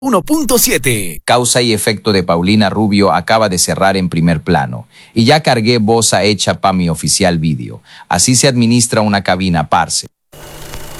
1.7. Causa y efecto de Paulina Rubio acaba de cerrar en primer plano. Y ya cargué bosa hecha pa' mi oficial vídeo. Así se administra una cabina, parce.